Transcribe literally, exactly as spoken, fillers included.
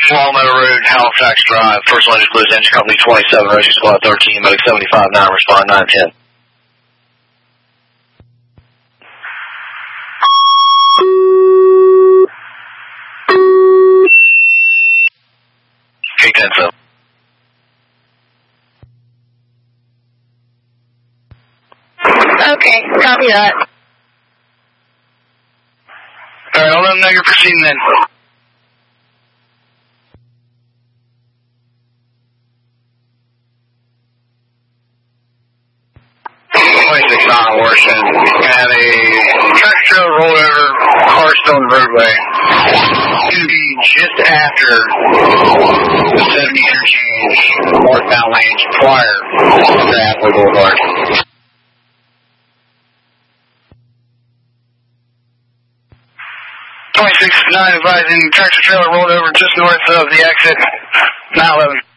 Long Meadow Road, Halifax Drive. First one is Blues Engine Company twenty-seven, Rescue Squad thirteen, Medic seventy-five, nine, respond nine ten. K ten seven. Okay, copy that. Alright, I'll let them know you're proceeding then. twenty-six nine, Washington. Had a tractor trailer roll over, car still on the roadway. It's going to be just after the seventy interchange, northbound lanes prior to Atwood Boulevard. twenty-six nine advising tractor trailer rolled over just north of the exit, nine eleven.